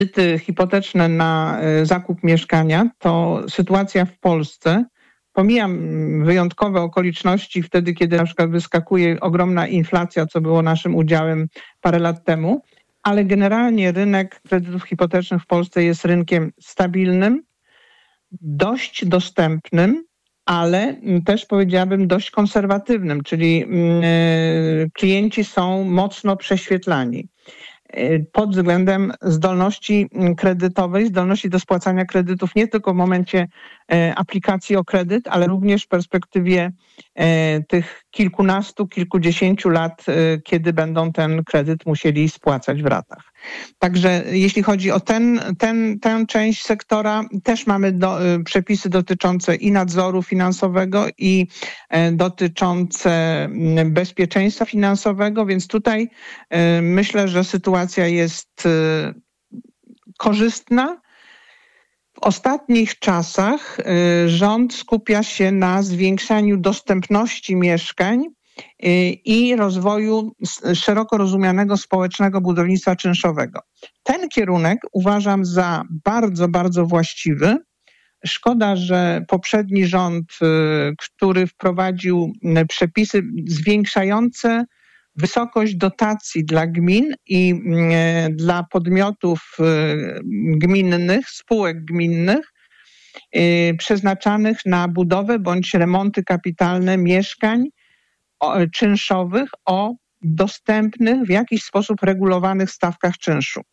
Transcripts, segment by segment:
kredyty hipoteczne na zakup mieszkania, to sytuacja w Polsce, pomijam wyjątkowe okoliczności wtedy, kiedy na przykład wyskakuje ogromna inflacja, co było naszym udziałem parę lat temu, ale generalnie rynek kredytów hipotecznych w Polsce jest rynkiem stabilnym, dość dostępnym, ale też powiedziałabym dość konserwatywnym, czyli klienci są mocno prześwietlani pod względem zdolności kredytowej, zdolności do spłacania kredytów nie tylko w momencie aplikacji o kredyt, ale również w perspektywie tych kilkunastu, kilkudziesięciu lat, kiedy będą ten kredyt musieli spłacać w ratach. Także jeśli chodzi o tę część sektora, też mamy przepisy dotyczące i nadzoru finansowego, i dotyczące bezpieczeństwa finansowego, więc tutaj myślę, że sytuacja jest korzystna. W ostatnich czasach rząd skupia się na zwiększaniu dostępności mieszkań i rozwoju szeroko rozumianego społecznego budownictwa czynszowego. Ten kierunek uważam za bardzo, bardzo właściwy. Szkoda, że poprzedni rząd, który wprowadził przepisy zwiększające wysokość dotacji dla gmin i dla podmiotów gminnych, spółek gminnych, przeznaczanych na budowę bądź remonty kapitalne mieszkań czynszowych o dostępnych, w jakiś sposób regulowanych stawkach czynszu.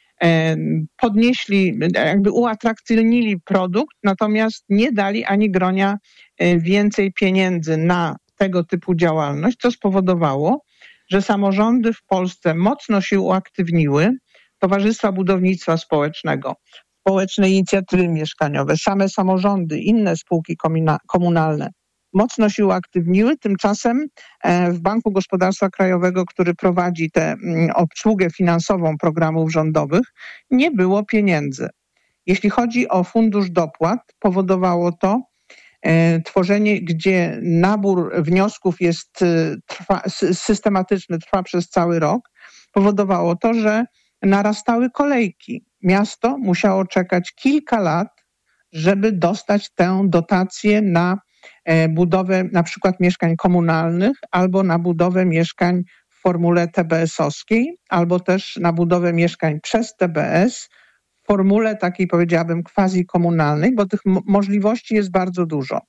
Podnieśli, jakby uatrakcyjnili produkt, natomiast nie dali ani gronia więcej pieniędzy na tego typu działalność, co spowodowało, że samorządy w Polsce mocno się uaktywniły, towarzystwa budownictwa społecznego, społeczne inicjatywy mieszkaniowe, same samorządy, inne spółki komunalne mocno się uaktywniły. Tymczasem w Banku Gospodarstwa Krajowego, który prowadzi tę obsługę finansową programów rządowych, nie było pieniędzy. Jeśli chodzi o fundusz dopłat, powodowało to tworzenie, gdzie nabór wniosków jest systematyczny, trwa przez cały rok, powodowało to, że narastały kolejki. Miasto musiało czekać kilka lat, żeby dostać tę dotację na budowę na przykład mieszkań komunalnych albo na budowę mieszkań w formule TBS-owskiej, albo też na budowę mieszkań przez TBS w formule takiej, powiedziałabym, quasi-komunalnej, bo tych możliwości jest bardzo dużo.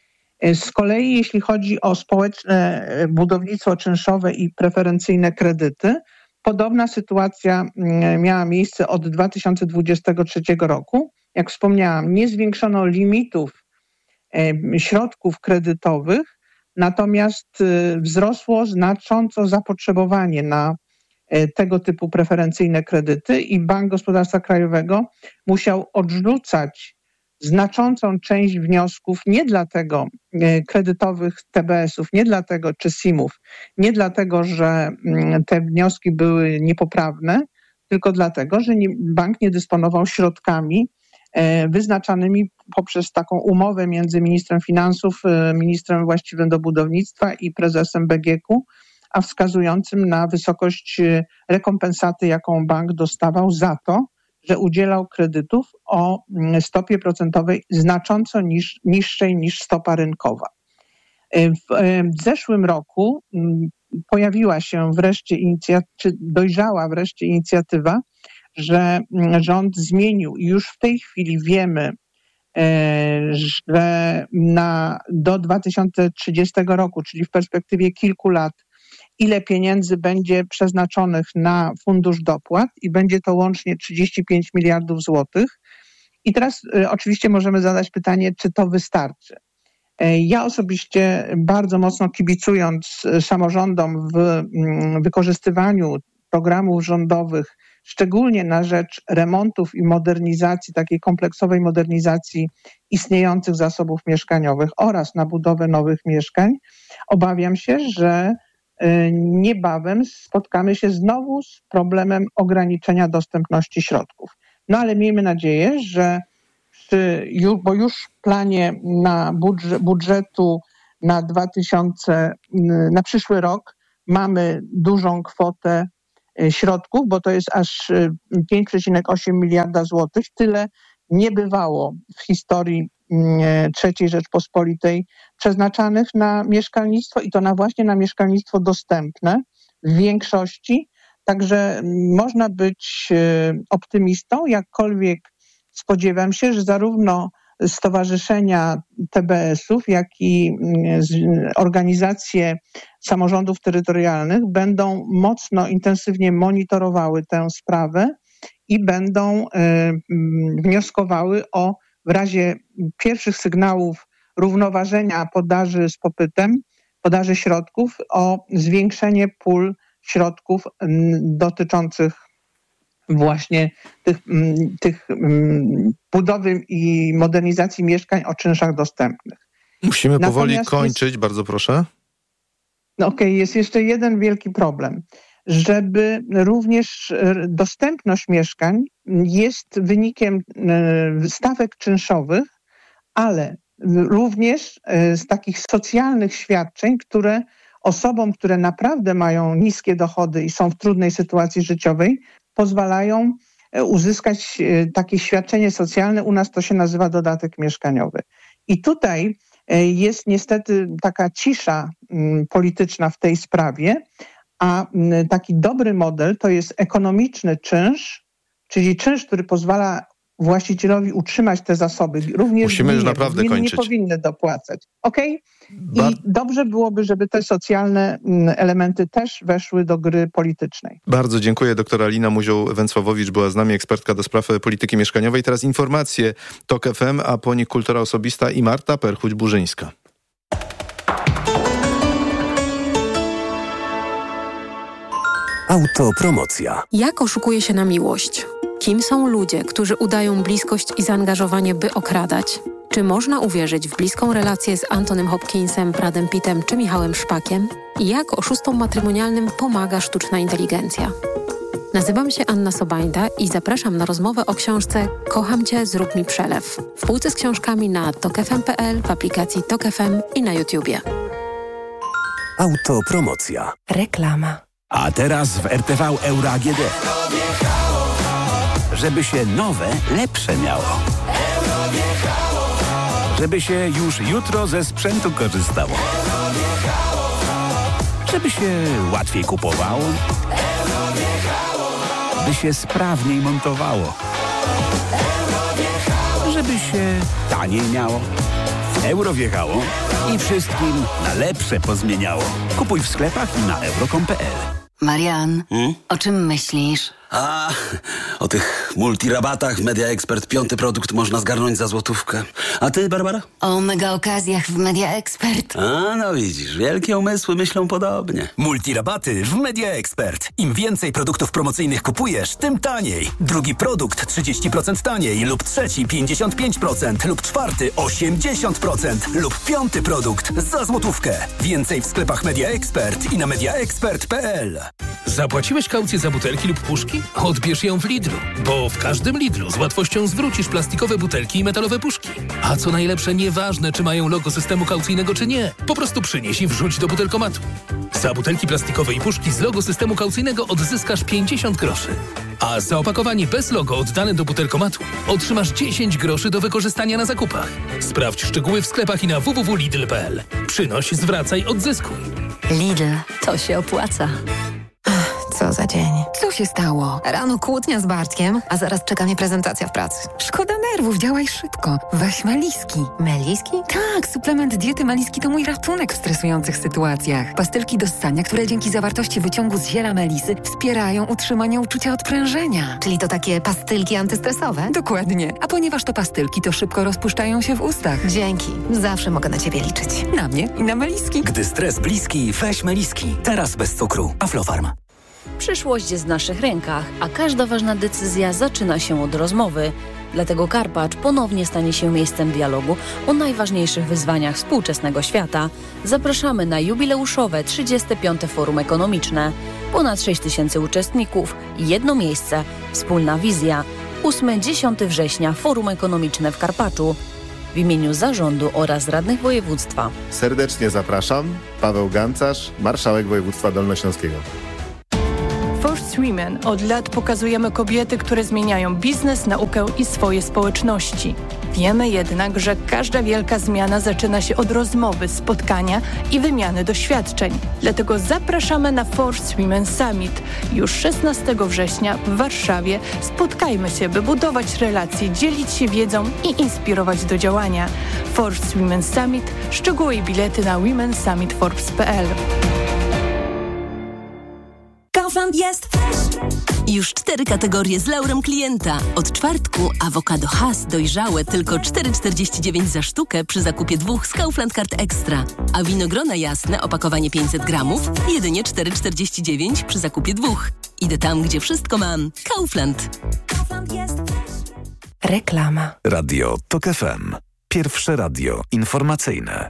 Z kolei jeśli chodzi o społeczne budownictwo czynszowe i preferencyjne kredyty, podobna sytuacja miała miejsce od 2023 roku. Jak wspomniałam, nie zwiększono limitów środków kredytowych, natomiast wzrosło znacząco zapotrzebowanie na tego typu preferencyjne kredyty i Bank Gospodarstwa Krajowego musiał odrzucać znaczącą część wniosków nie dlatego kredytowych TBS-ów, nie dlatego czy SIM-ów, nie dlatego, że te wnioski były niepoprawne, tylko dlatego, że bank nie dysponował środkami wyznaczanymi poprzez taką umowę między ministrem finansów, ministrem właściwym do budownictwa i prezesem BGK-u, a wskazującym na wysokość rekompensaty, jaką bank dostawał za to, że udzielał kredytów o stopie procentowej znacząco niższej niż stopa rynkowa. W zeszłym roku pojawiła się wreszcie dojrzała wreszcie inicjatywa, że rząd zmienił i już w tej chwili wiemy, że do 2030 roku, czyli w perspektywie kilku lat, ile pieniędzy będzie przeznaczonych na fundusz dopłat i będzie to łącznie 35 miliardów złotych. I teraz oczywiście możemy zadać pytanie, czy to wystarczy. Ja osobiście bardzo mocno kibicując samorządom w wykorzystywaniu programów rządowych, szczególnie na rzecz remontów i modernizacji, takiej kompleksowej modernizacji istniejących zasobów mieszkaniowych oraz na budowę nowych mieszkań, obawiam się, że niebawem spotkamy się znowu z problemem ograniczenia dostępności środków. No ale miejmy nadzieję, że bo już w planie na budżetu na przyszły rok mamy dużą kwotę środków, bo to jest aż 5,8 miliarda złotych. Tyle nie bywało w historii III Rzeczpospolitej przeznaczanych na mieszkalnictwo i to właśnie na mieszkalnictwo dostępne w większości. Także można być optymistą, jakkolwiek spodziewam się, że zarówno stowarzyszenia TBS-ów, jak i organizacje samorządów terytorialnych będą mocno, intensywnie monitorowały tę sprawę i będą wnioskowały w razie pierwszych sygnałów równoważenia podaży z popytem, podaży środków, o zwiększenie pól środków dotyczących właśnie tych budowy i modernizacji mieszkań o czynszach dostępnych. Musimy powoli kończyć, bardzo proszę. Jest jeszcze jeden wielki problem, żeby również dostępność mieszkań jest wynikiem stawek czynszowych, ale również z takich socjalnych świadczeń, które osobom, które naprawdę mają niskie dochody i są w trudnej sytuacji życiowej, pozwalają uzyskać takie świadczenie socjalne. U nas to się nazywa dodatek mieszkaniowy. I tutaj jest niestety taka cisza polityczna w tej sprawie, a taki dobry model to jest ekonomiczny czynsz, czyli czynsz, który pozwala właścicielowi utrzymać te zasoby. Również musimy już naprawdę kończyć. Nie powinny dopłacać. I dobrze byłoby, żeby te socjalne elementy też weszły do gry politycznej. Bardzo dziękuję. Doktora Alina Muzioł-Węcławowicz była z nami, ekspertka do spraw polityki mieszkaniowej. Teraz informacje TOK FM, a po nich kultura osobista i Marta Perchuć-Burzyńska. Autopromocja. Jak oszukuje się na miłość? Kim są ludzie, którzy udają bliskość i zaangażowanie, by okradać? Czy można uwierzyć w bliską relację z Antonym Hopkinsem, Bradem Pittem czy Michałem Szpakiem? I jak oszustom matrymonialnym pomaga sztuczna inteligencja? Nazywam się Anna Sobańda i zapraszam na rozmowę o książce Kocham Cię, zrób mi przelew. W półce z książkami na tokfm.pl, w aplikacji Tok FM i na YouTubie. Autopromocja. Reklama. A teraz w RTV Euro AGD. Żeby się nowe, lepsze miało. Żeby się już jutro ze sprzętu korzystało. Żeby się łatwiej kupowało. By się sprawniej montowało. Żeby się taniej miało. Euro wjechało i wszystkim na lepsze pozmieniało. Kupuj w sklepach i na euro.com.pl. Marian, o czym myślisz? O tych multirabatach w Media Expert 5. produkt można zgarnąć za złotówkę. A ty, Barbara? O mega okazjach w Media Expert. No widzisz, wielkie umysły myślą podobnie. Multirabaty w Media Expert. Im więcej produktów promocyjnych kupujesz, tym taniej. Drugi produkt 30% taniej lub trzeci 55% lub czwarty 80% lub 5. produkt za złotówkę. Więcej w sklepach Media Expert i na mediaexpert.pl. Zapłaciłeś kaucję za butelki lub puszki? Odbierz ją w Lidlu, bo w każdym Lidlu z łatwością zwrócisz plastikowe butelki i metalowe puszki. A co najlepsze, nieważne czy mają logo systemu kaucyjnego czy nie, po prostu przynieś i wrzuć do butelkomatu. Za butelki plastikowe i puszki z logo systemu kaucyjnego odzyskasz 50 groszy. A za opakowanie bez logo oddane do butelkomatu otrzymasz 10 groszy do wykorzystania na zakupach. Sprawdź szczegóły w sklepach i na www.lidl.pl. Przynoś, zwracaj, odzyskuj. Lidl, to się opłaca. Co za dzień. Co się stało? Rano kłótnia z Bartkiem, a zaraz czeka mnie prezentacja w pracy. Szkoda nerwów, działaj szybko. Weź Meliski. Meliski? Tak, suplement diety Meliski to mój ratunek w stresujących sytuacjach. Pastylki do ssania, które dzięki zawartości wyciągu z ziela melisy wspierają utrzymanie uczucia odprężenia. Czyli to takie pastylki antystresowe? Dokładnie. A ponieważ to pastylki, to szybko rozpuszczają się w ustach. Dzięki. Zawsze mogę na Ciebie liczyć. Na mnie i na Meliski. Gdy stres bliski, weź Meliski. Teraz bez cukru. Aflofarm. Przyszłość jest w naszych rękach, a każda ważna decyzja zaczyna się od rozmowy. Dlatego Karpacz ponownie stanie się miejscem dialogu o najważniejszych wyzwaniach współczesnego świata. Zapraszamy na jubileuszowe 35. Forum Ekonomiczne. Ponad 6 000 uczestników, jedno miejsce, wspólna wizja. 8-10 września Forum Ekonomiczne w Karpaczu. W imieniu zarządu oraz radnych województwa. Serdecznie zapraszam. Paweł Gancarz, marszałek województwa dolnośląskiego. First Force Women od lat pokazujemy kobiety, które zmieniają biznes, naukę i swoje społeczności. Wiemy jednak, że każda wielka zmiana zaczyna się od rozmowy, spotkania i wymiany doświadczeń. Dlatego zapraszamy na Force Women Summit. Już 16 września w Warszawie spotkajmy się, by budować relacje, dzielić się wiedzą i inspirować do działania. Force Women Summit. Szczegóły i bilety na womensummitforbes.pl. Kaufland jest już 4 kategorie z laurem klienta. Od czwartku awokado Hass dojrzałe tylko 4,49 za sztukę przy zakupie 2 z Kaufland Card Extra. A winogrona jasne opakowanie 500 gramów jedynie 4,49 przy zakupie 2. Idę tam, gdzie wszystko mam. Kaufland. Kaufland jest. Reklama. Radio TOK FM. Pierwsze radio informacyjne.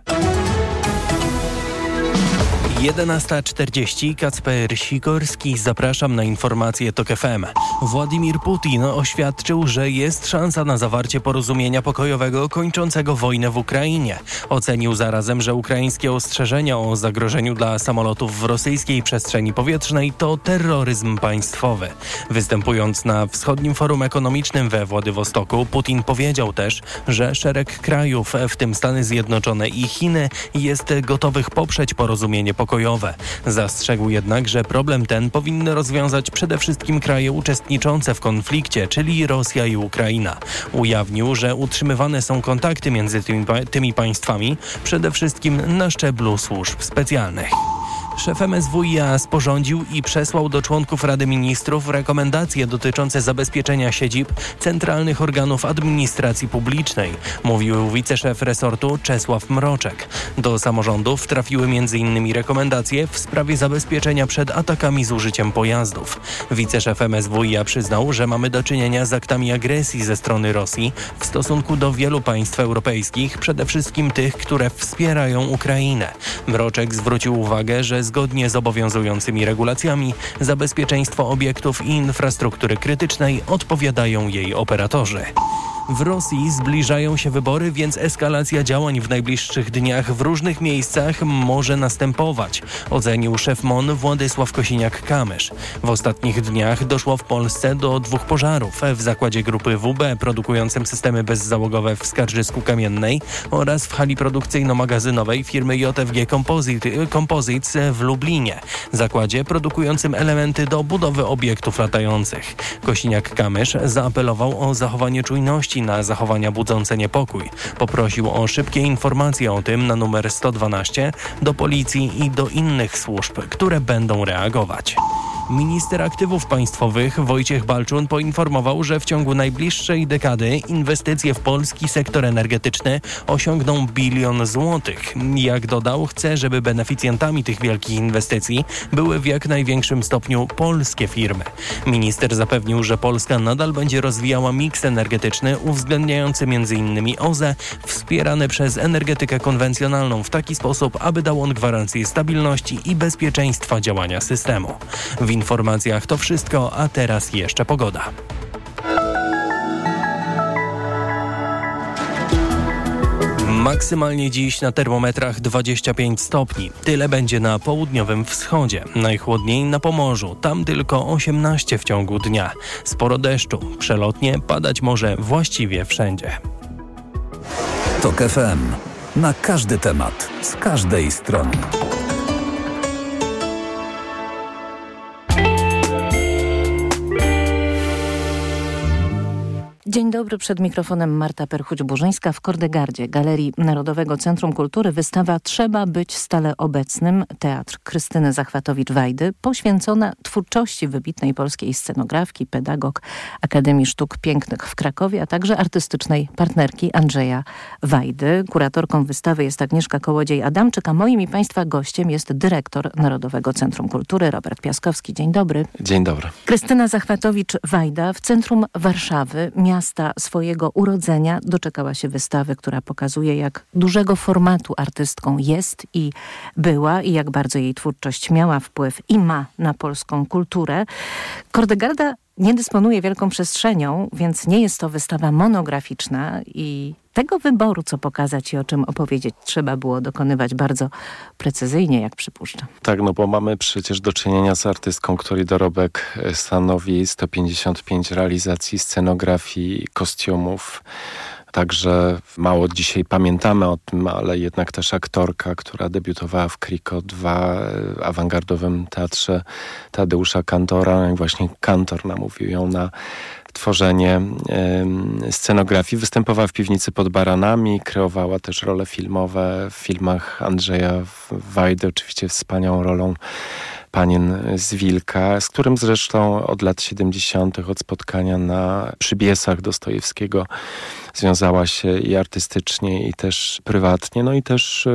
11:40. Kacper Sikorski. Zapraszam na informacje TOK FM. Władimir Putin oświadczył, że jest szansa na zawarcie porozumienia pokojowego kończącego wojnę w Ukrainie. Ocenił zarazem, że ukraińskie ostrzeżenia o zagrożeniu dla samolotów w rosyjskiej przestrzeni powietrznej to terroryzm państwowy. Występując na Wschodnim Forum Ekonomicznym we Władywostoku, Putin powiedział też, że szereg krajów, w tym Stany Zjednoczone i Chiny, jest gotowych poprzeć porozumienie pokojowe. Zastrzegł jednak, że problem ten powinny rozwiązać przede wszystkim kraje uczestniczące w konflikcie, czyli Rosja i Ukraina. Ujawnił, że utrzymywane są kontakty między tymi państwami, przede wszystkim na szczeblu służb specjalnych. Szef MSWiA sporządził i przesłał do członków Rady Ministrów rekomendacje dotyczące zabezpieczenia siedzib centralnych organów administracji publicznej, mówił wiceszef resortu Czesław Mroczek. Do samorządów trafiły m.in. rekomendacje w sprawie zabezpieczenia przed atakami z użyciem pojazdów. Wiceszef MSWiA przyznał, że mamy do czynienia z aktami agresji ze strony Rosji w stosunku do wielu państw europejskich, przede wszystkim tych, które wspierają Ukrainę. Mroczek zwrócił uwagę, że zgodnie z obowiązującymi regulacjami za bezpieczeństwo obiektów i infrastruktury krytycznej odpowiadają jej operatorzy. W Rosji zbliżają się wybory, więc eskalacja działań w najbliższych dniach w różnych miejscach może następować, ocenił szef MON Władysław Kosiniak-Kamysz. W ostatnich dniach doszło w Polsce do 2 pożarów w zakładzie grupy WB produkującym systemy bezzałogowe w Skarżysku-Kamiennej oraz w hali produkcyjno-magazynowej firmy JFG Composites w Lublinie, zakładzie produkującym elementy do budowy obiektów latających. Kosiniak-Kamysz zaapelował o zachowanie czujności na zachowania budzące niepokój. Poprosił o szybkie informacje o tym na numer 112 do policji i do innych służb, które będą reagować. Minister aktywów państwowych Wojciech Balczun poinformował, że w ciągu najbliższej dekady inwestycje w polski sektor energetyczny osiągną 1 bilion złotych. Jak dodał, chce, żeby beneficjentami tych wielkich inwestycji były w jak największym stopniu polskie firmy. Minister zapewnił, że Polska nadal będzie rozwijała miks energetyczny uwzględniający m.in. OZE wspierany przez energetykę konwencjonalną w taki sposób, aby dał on gwarancję stabilności i bezpieczeństwa działania systemu. W informacjach to wszystko, a teraz jeszcze pogoda. Maksymalnie dziś na termometrach 25 stopni. Tyle będzie na południowym wschodzie. Najchłodniej na Pomorzu. Tam tylko 18 w ciągu dnia. Sporo deszczu. Przelotnie padać może właściwie wszędzie. TOK FM. Na każdy temat. Z każdej strony. Dzień dobry, przed mikrofonem Marta Perchuć-Burzyńska. W Kordegardzie, Galerii Narodowego Centrum Kultury, wystawa Trzeba być stale obecnym. Teatr Krystyny Zachwatowicz-Wajdy, poświęcona twórczości wybitnej polskiej scenografki, pedagog Akademii Sztuk Pięknych w Krakowie, a także artystycznej partnerki Andrzeja Wajdy. Kuratorką wystawy jest Agnieszka Kołodziej-Adamczyk, a moim i Państwa gościem jest dyrektor Narodowego Centrum Kultury Robert Piaskowski. Dzień dobry. Dzień dobry. Krystyna Zachwatowicz-Wajda w centrum Warszawy, miasta swojego urodzenia, doczekała się wystawy, która pokazuje, jak dużego formatu artystką jest i była i jak bardzo jej twórczość miała wpływ i ma na polską kulturę. Kordegarda nie dysponuje wielką przestrzenią, więc nie jest to wystawa monograficzna i Tego wyboru, co pokazać i o czym opowiedzieć, trzeba było dokonywać bardzo precyzyjnie, jak przypuszczam. Tak, no bo mamy przecież do czynienia z artystką, której dorobek stanowi 155 realizacji scenografii, kostiumów. Także mało dzisiaj pamiętamy o tym, ale jednak też aktorka, która debiutowała w Kriko 2, awangardowym teatrze Tadeusza Kantora. I właśnie Kantor namówił ją na tworzenie scenografii. Występowała w Piwnicy pod Baranami, kreowała też role filmowe w filmach Andrzeja Wajdy, oczywiście wspaniałą rolą Panien z Wilka, z którym zresztą od lat 70. od spotkania na Przybiesach Dostojewskiego związała się i artystycznie, i też prywatnie. No i też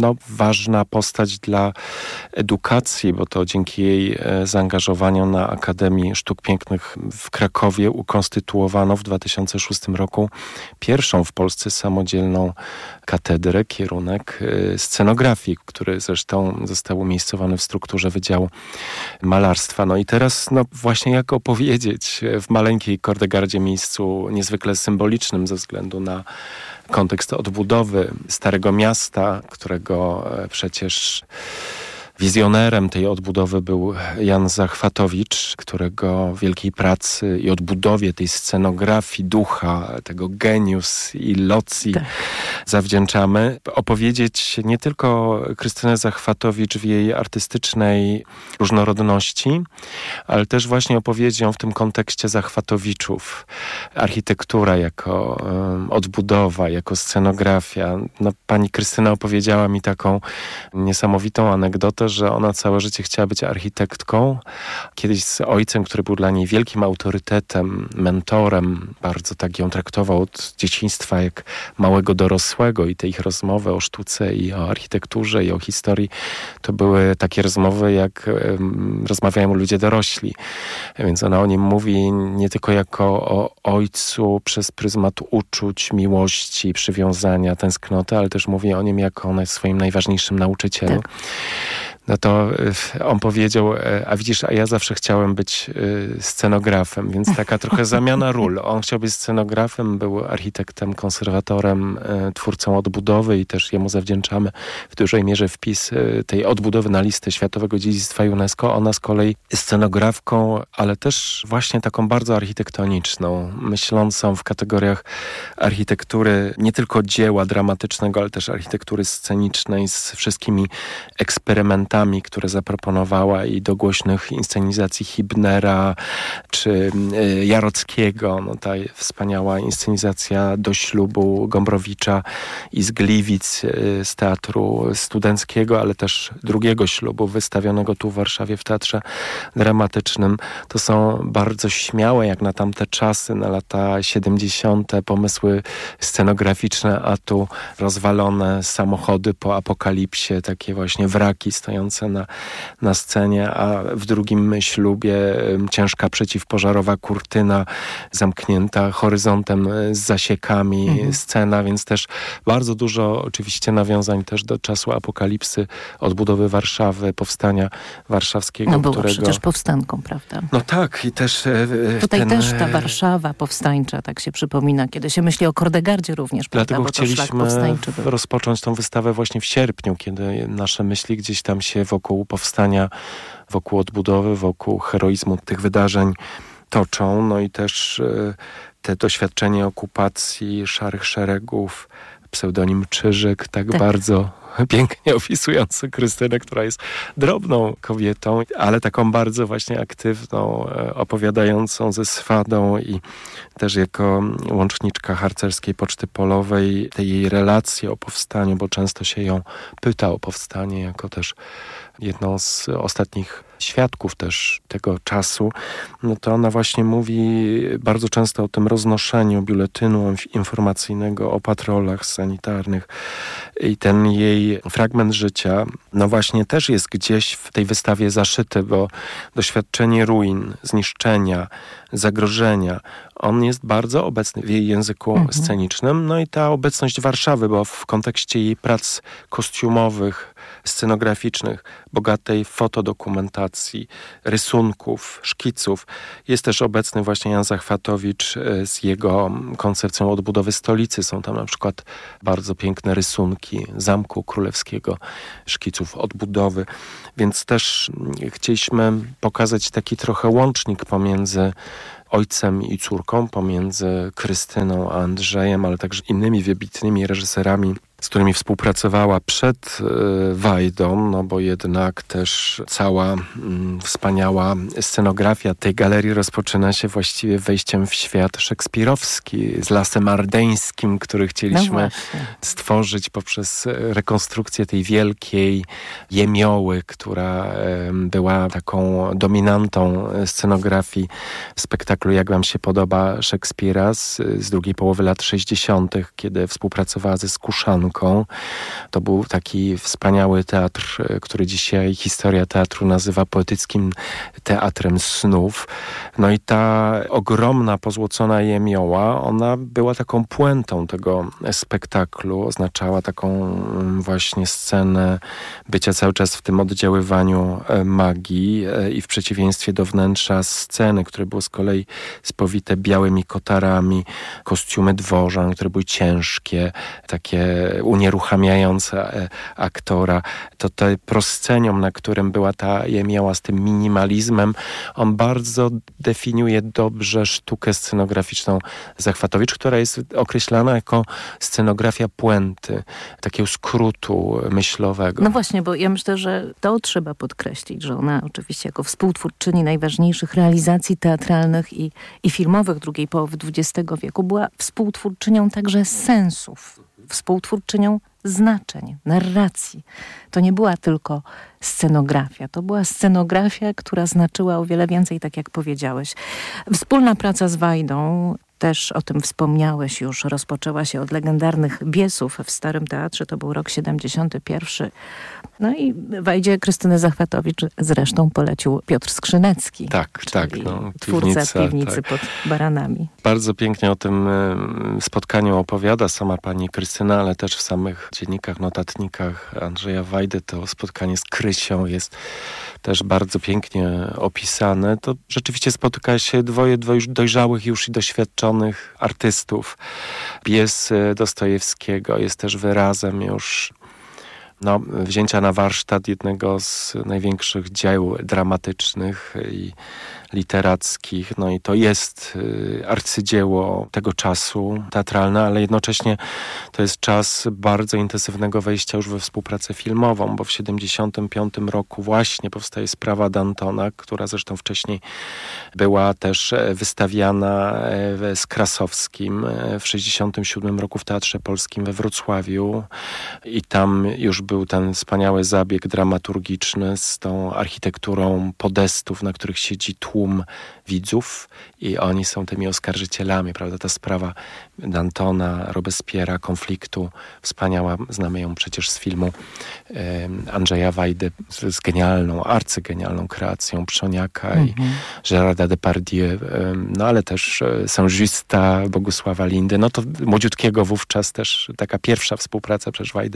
ważna postać dla edukacji, bo to dzięki jej zaangażowaniu na Akademii Sztuk Pięknych w Krakowie ukonstytuowano w 2006 roku pierwszą w Polsce samodzielną katedrę, kierunek scenografii, który zresztą został umiejscowany w strukturze Wydziału Malarstwa. No i teraz właśnie jak opowiedzieć w maleńkiej Kordegardzie, miejscu niezwykle symbolicznym ze względu na kontekst odbudowy Starego Miasta, którego przecież wizjonerem tej odbudowy był Jan Zachwatowicz, którego wielkiej pracy i odbudowie tej scenografii, ducha, tego genius i locji zawdzięczamy. Opowiedzieć nie tylko Krystynę Zachwatowicz w jej artystycznej różnorodności, ale też właśnie opowiedzieć ją w tym kontekście Zachwatowiczów. Architektura jako odbudowa, jako scenografia. Pani Krystyna opowiedziała mi taką niesamowitą anegdotę, że ona całe życie chciała być architektką. Kiedyś z ojcem, który był dla niej wielkim autorytetem, mentorem, bardzo tak ją traktował od dzieciństwa jak małego dorosłego i te ich rozmowy o sztuce i o architekturze i o historii to były takie rozmowy, jak rozmawiają ludzie dorośli. Więc ona o nim mówi nie tylko jako o ojcu przez pryzmat uczuć, miłości, przywiązania, tęsknoty, ale też mówi o nim jako o swoim najważniejszym nauczycielu. Tak. No to on powiedział, a widzisz, a ja zawsze chciałem być scenografem, więc taka trochę zamiana ról. On chciał być scenografem, był architektem, konserwatorem, twórcą odbudowy i też jemu zawdzięczamy w dużej mierze wpis tej odbudowy na listę Światowego Dziedzictwa UNESCO. Ona z kolei scenografką, ale też właśnie taką bardzo architektoniczną, myślącą w kategoriach architektury nie tylko dzieła dramatycznego, ale też architektury scenicznej z wszystkimi eksperymentami, które zaproponowała i do głośnych inscenizacji Hibnera czy Jarockiego. Ta wspaniała inscenizacja Do ślubu Gombrowicza i z Gliwic z Teatru Studenckiego, ale też Drugiego ślubu wystawionego tu w Warszawie w Teatrze Dramatycznym. To są bardzo śmiałe jak na tamte czasy, na lata 70. pomysły scenograficzne, a tu rozwalone samochody po apokalipsie, takie właśnie wraki stojące na scenie, a w Drugim ślubie ciężka przeciwpożarowa kurtyna zamknięta horyzontem z zasiekami, scena, więc też bardzo dużo oczywiście nawiązań też do czasu apokalipsy, odbudowy Warszawy, powstania warszawskiego. No było przecież powstanką, prawda? No tak i też tutaj też ta Warszawa powstańcza tak się przypomina, kiedy się myśli o Kordegardzie również, dlatego prawda? chcieliśmy rozpocząć tą wystawę właśnie w sierpniu, kiedy nasze myśli gdzieś tam się wokół powstania, wokół odbudowy, wokół heroizmu tych wydarzeń toczą. No i też te doświadczenie okupacji, szarych szeregów, pseudonim Czyżyk, tak bardzo pięknie opisujący Krystynę, która jest drobną kobietą, ale taką bardzo właśnie aktywną, opowiadającą ze swadą i też jako łączniczka harcerskiej Poczty Polowej, te jej relacje o powstaniu, bo często się ją pyta o powstanie, jako też jedną z ostatnich świadków też tego czasu, no to ona właśnie mówi bardzo często o tym roznoszeniu biuletynu informacyjnego, o patrolach sanitarnych i ten jej fragment życia, no właśnie też jest gdzieś w tej wystawie zaszyty, bo doświadczenie ruin, zniszczenia, zagrożenia, on jest bardzo obecny w jej języku scenicznym. No i ta obecność Warszawy, bo w kontekście jej prac kostiumowych, scenograficznych, bogatej fotodokumentacji, rysunków, szkiców. Jest też obecny właśnie Jan Zachwatowicz z jego koncepcją odbudowy stolicy. Są tam na przykład bardzo piękne rysunki Zamku Królewskiego, szkiców odbudowy. Więc też chcieliśmy pokazać taki trochę łącznik pomiędzy ojcem i córką, pomiędzy Krystyną a Andrzejem, ale także innymi wybitnymi reżyserami, z którymi współpracowała przed Wajdą, no bo jednak też cała wspaniała scenografia tej galerii rozpoczyna się właściwie wejściem w świat szekspirowski, z Lasem Ardeńskim, który chcieliśmy stworzyć poprzez rekonstrukcję tej wielkiej jemioły, która była taką dominantą scenografii w spektaklu Jak wam się podoba Szekspira z drugiej połowy lat 60., kiedy współpracowała ze Skuszanką. To był taki wspaniały teatr, który dzisiaj historia teatru nazywa poetyckim teatrem snów. No i ta ogromna, pozłocona jemioła, ona była taką puentą tego spektaklu. Oznaczała taką właśnie scenę bycia cały czas w tym oddziaływaniu magii i w przeciwieństwie do wnętrza sceny, które było z kolei spowite białymi kotarami, kostiumy dworzan, które były ciężkie, takie unieruchamiające aktora. To proscenium, na którym była ta jemioła z tym minimalizmem, on bardzo definiuje dobrze sztukę scenograficzną Zachwatowicz, która jest określana jako scenografia puenty, takiego skrótu myślowego. No właśnie, bo ja myślę, że to trzeba podkreślić, że ona oczywiście jako współtwórczyni najważniejszych realizacji teatralnych i filmowych drugiej połowy XX wieku była współtwórczynią także sensów, współtwórczynią znaczeń, narracji. To nie była tylko scenografia. To była scenografia, która znaczyła o wiele więcej, tak jak powiedziałeś. Wspólna praca z Wajdą, też o tym wspomniałeś już, rozpoczęła się od legendarnych Biesów w Starym Teatrze. To był rok 71. No i Wajdzie Krystynę Zachwatowicz zresztą polecił Piotr Skrzynecki. Tak. No, twórca Piwnicy pod Baranami. Bardzo pięknie o tym spotkaniu opowiada sama pani Krystyna, ale też w samych dziennikach, notatnikach Andrzeja Wajdy to spotkanie z Krysią jest też bardzo pięknie opisane. To rzeczywiście spotyka się dwoje dojrzałych już i doświadczonych artystów. Pies Dostojewskiego jest też wyrazem już wzięcia na warsztat jednego z największych dzieł dramatycznych i literackich. No i to jest arcydzieło tego czasu teatralne, ale jednocześnie to jest czas bardzo intensywnego wejścia już we współpracę filmową, bo w 75 roku właśnie powstaje Sprawa Dantona, która zresztą wcześniej była też wystawiana z Krasowskim w 67 roku w Teatrze Polskim we Wrocławiu i tam już był ten wspaniały zabieg dramaturgiczny z tą architekturą podestów, na których siedzi tłum widzów i oni są tymi oskarżycielami, prawda? Ta sprawa Dantona, Robespiera, konfliktu, wspaniała, znamy ją przecież z filmu Andrzeja Wajdy z genialną, arcygenialną kreacją Przoniaka i Gérarda Depardieu, no ale też Saint-Justa, Bogusława Lindy, no to młodziutkiego wówczas też taka pierwsza współpraca przez Wajdy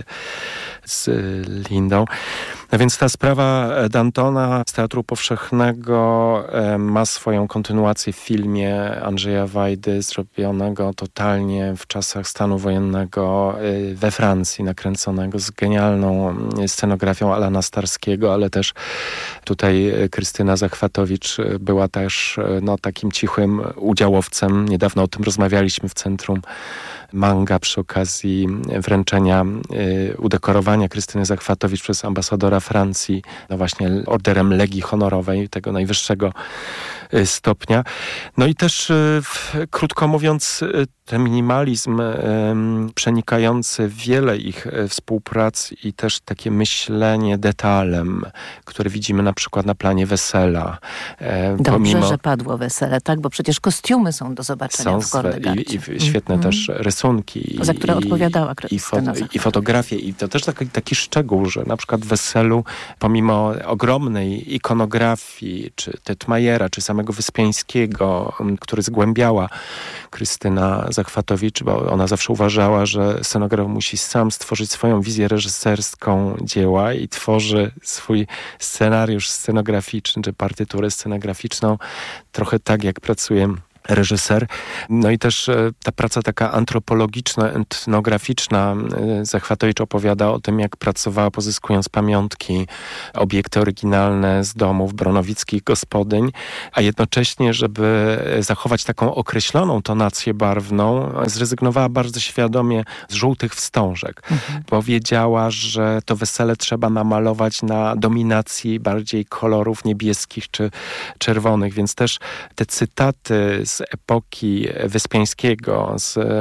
z Lindą. No więc ta sprawa Dantona z Teatru Powszechnego ma swoją kontynuację w filmie Andrzeja Wajdy, zrobionego totalnie w czasach stanu wojennego we Francji, nakręconego z genialną scenografią Alana Starskiego, ale też tutaj Krystyna Zachwatowicz była też takim cichym udziałowcem. Niedawno o tym rozmawialiśmy w Centrum Manga przy okazji wręczenia udekorowania Krystyny Zachwatowicz przez ambasadora Francji, właśnie orderem Legii Honorowej, tego najwyższego stopnia. No i też, krótko mówiąc, ten minimalizm przenikający wiele ich współprac i też takie myślenie detalem, które widzimy na przykład na planie Wesela. Dobrze, że padło Wesele, tak? Bo przecież kostiumy są do zobaczenia w Kordegardzie. I świetne też rysunki. Za które odpowiadała Krystyna i fotografie. I to też taki szczegół, że na przykład w Weselu, pomimo ogromnej ikonografii, czy Tetmajera, czy samego Wyspiańskiego, który zgłębiała Krystyna Zachwatowicz, bo ona zawsze uważała, że scenograf musi sam stworzyć swoją wizję reżyserską dzieła i tworzy swój scenariusz scenograficzny, czy partyturę scenograficzną trochę tak, jak pracuje reżyser. No i też ta praca taka antropologiczna, etnograficzna. Zachwatowicz opowiada o tym, jak pracowała, pozyskując pamiątki, obiekty oryginalne z domów bronowickich gospodyń, a jednocześnie, żeby zachować taką określoną tonację barwną, zrezygnowała bardzo świadomie z żółtych wstążek. Powiedziała, że to wesele trzeba namalować na dominacji bardziej kolorów niebieskich czy czerwonych, więc też te cytaty z epoki Wyspiańskiego.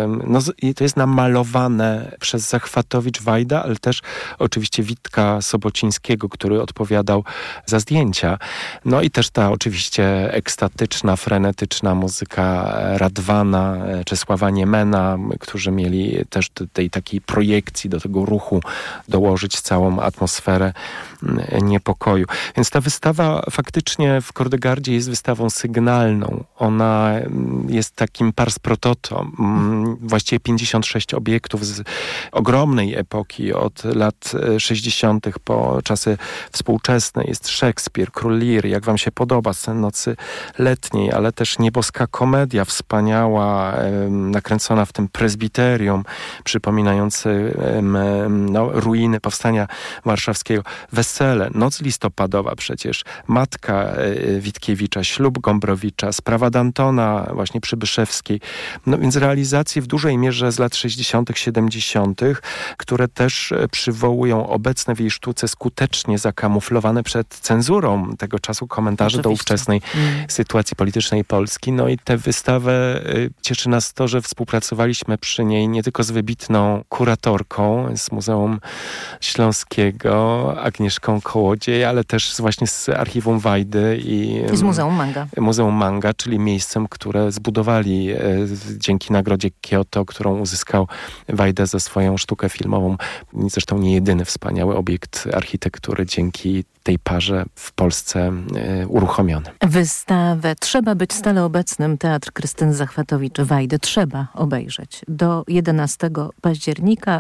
To jest namalowane przez Zachwatowicz-Wajda, ale też oczywiście Witka Sobocińskiego, który odpowiadał za zdjęcia. No i też ta oczywiście ekstatyczna, frenetyczna muzyka Radwana, Czesława Niemena, którzy mieli też do tej takiej projekcji, do tego ruchu dołożyć całą atmosferę niepokoju. Więc ta wystawa faktycznie w Kordegardzie jest wystawą sygnalną. Ona jest takim pars pro toto. Właściwie 56 obiektów z ogromnej epoki, od lat 60. po czasy współczesne. Jest Szekspir, Król Lir, jak wam się podoba, Sen nocy letniej, ale też Nieboska komedia wspaniała, nakręcona w tym prezbiterium, przypominający ruiny powstania warszawskiego. Wesele, Noc listopadowa przecież, Matka Witkiewicza, Ślub Gombrowicza, Sprawa Dantona, właśnie Przybyszewskiej. No więc realizacje w dużej mierze z lat 60., 70., które też przywołują obecne w jej sztuce skutecznie zakamuflowane przed cenzurą tego czasu komentarze do ówczesnej sytuacji politycznej Polski. No i tę wystawę cieszy nas to, że współpracowaliśmy przy niej nie tylko z wybitną kuratorką z Muzeum Śląskiego, Agnieszką Kołodziej, ale też właśnie z Archiwum Wajdy i z Muzeum Manga. Muzeum Manga, czyli miejscem, które zbudowali dzięki Nagrodzie Kyoto, którą uzyskał Wajda za swoją sztukę filmową. Zresztą nie jedyny wspaniały obiekt architektury dzięki tej parze w Polsce uruchomiony. Wystawę Trzeba być stale obecnym Teatr Krystyny Zachwatowicz-Wajdy trzeba obejrzeć. Do 11 października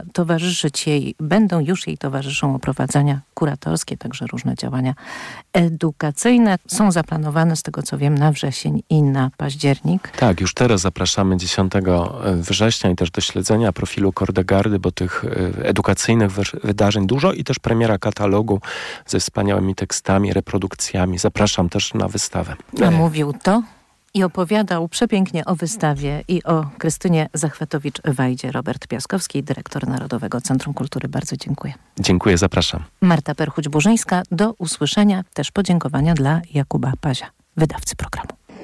już jej towarzyszą oprowadzania kuratorskie, także różne działania edukacyjne. Są zaplanowane, z tego co wiem, na wrzesień i na październik. Tak, już teraz zapraszamy 10 września i też do śledzenia profilu Kordegardy, bo tych edukacyjnych wydarzeń dużo i też premiera katalogu ze wspaniałymi tekstami, reprodukcjami. Zapraszam też na wystawę. A mówił to i opowiadał przepięknie o wystawie i o Krystynie Zachwatowicz-Wajdzie Robert Piaskowski, dyrektor Narodowego Centrum Kultury. Bardzo dziękuję. Dziękuję, zapraszam. Marta Perchuć-Burzyńska. Do usłyszenia. Też podziękowania dla Jakuba Pazia, wydawcy programu.